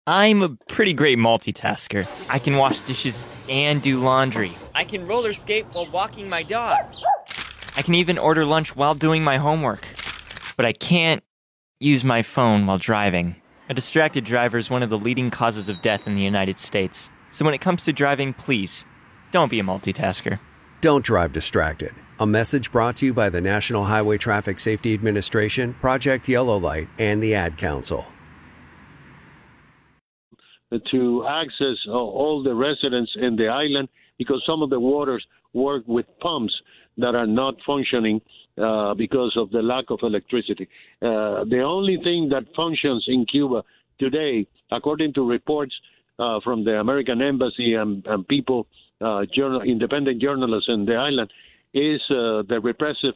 I'm a pretty great multitasker. I can wash dishes and do laundry. I can roller skate while walking my dog. I can even order lunch while doing my homework. But I can't use my phone while driving. A distracted driver is one of the leading causes of death in the United States. So when it comes to driving, please, don't be a multitasker. Don't drive distracted. A message brought to you by the National Highway Traffic Safety Administration, Project Yellow Light, and the Ad Council. To access all the residents in the island, because some of the waters work with pumps that are not functioning because of the lack of electricity. The only thing that functions in Cuba today, according to reports from the American Embassy and people, independent journalists in the island, is the repressive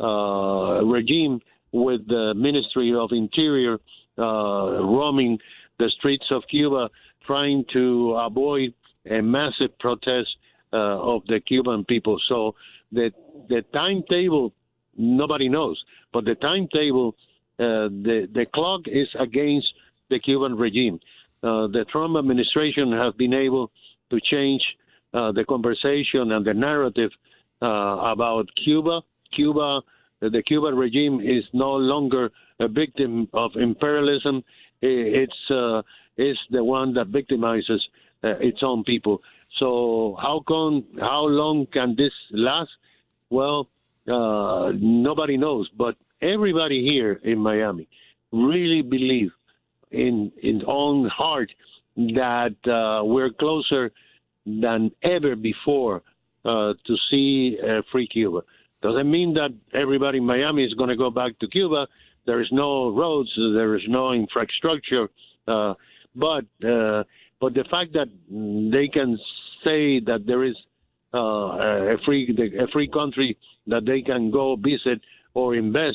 regime with the Ministry of Interior roaming the streets of Cuba, trying to avoid a massive protest of the Cuban people. So the timetable, nobody knows, but the timetable, the clock is against the Cuban regime. The Trump administration has been able to change the conversation and the narrative about Cuba. The Cuban regime is no longer a victim of imperialism. It's the one that victimizes its own people. So how long can this last? Well, nobody knows. But everybody here in Miami really believe in own heart that we're closer than ever before to see a free Cuba. Doesn't mean that everybody in Miami is going to go back to Cuba. There is no roads, there is no infrastructure, but the fact that they can say that there is a free country that they can go visit or invest,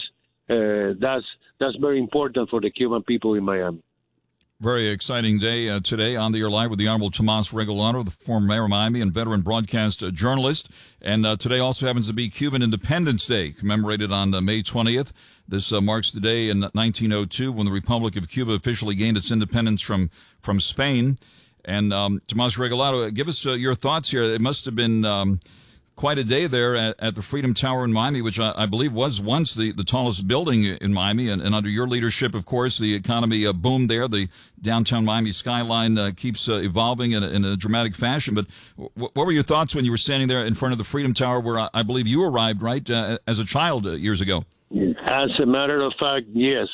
that's very important for the Cuban people in Miami. Very exciting day today on the air live with the Honorable Tomas Regalado, the former mayor of Miami and veteran broadcast journalist. And today also happens to be Cuban Independence Day, commemorated on May 20th. This marks the day in 1902 when the Republic of Cuba officially gained its independence from Spain. And Tomas Regalado, give us your thoughts here. It must have been quite a day there at the Freedom Tower in Miami, which I believe was once the tallest building in Miami. And under your leadership, of course, the economy boomed there. The downtown Miami skyline keeps evolving in a dramatic fashion. But what were your thoughts when you were standing there in front of the Freedom Tower, where I believe you arrived, right, as a child years ago? As a matter of fact, yes.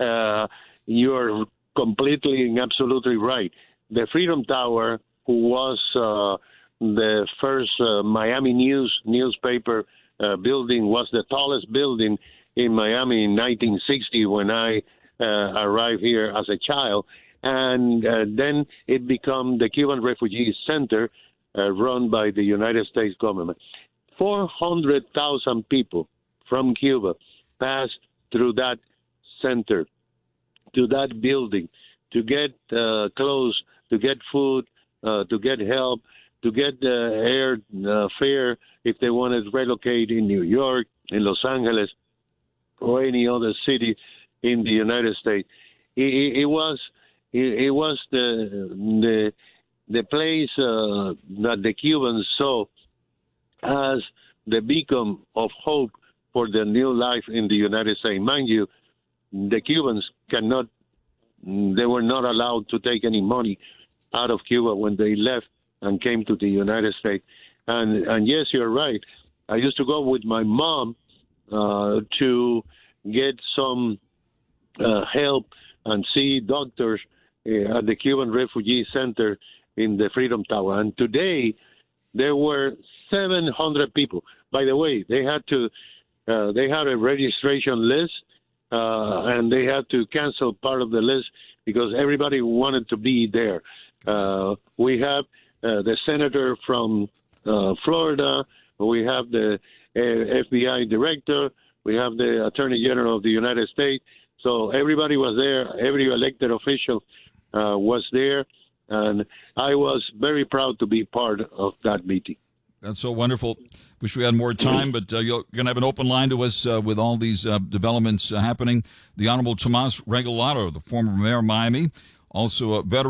You're completely and absolutely right. The Freedom Tower, who was the first Miami newspaper building, was the tallest building in Miami in 1960 when I arrived here as a child. And then it became the Cuban Refugee Center run by the United States government. 400,000 people from Cuba passed through that center, to that building, to get clothes, to get food, to get help, to get air fare if they wanted to relocate in New York, in Los Angeles, or any other city in the United States. It was the place that the Cubans saw as the beacon of hope for the new life in the United States. Mind you, the Cubans they were not allowed to take any money out of Cuba when they left and came to the United States. And yes, you're right. I used to go with my mom to get some help and see doctors at the Cuban Refugee Center in the Freedom Tower. And today, there were 700 people. By the way, they had a registration list, and they had to cancel part of the list because everybody wanted to be there. We have the senator from Florida, we have the FBI director, we have the Attorney General of the United States. So everybody was there, every elected official was there, and I was very proud to be part of that meeting. That's so wonderful. Wish we had more time, but you're going to have an open line to us with all these developments happening. The Honorable Tomas Regalado, the former mayor of Miami, also a veteran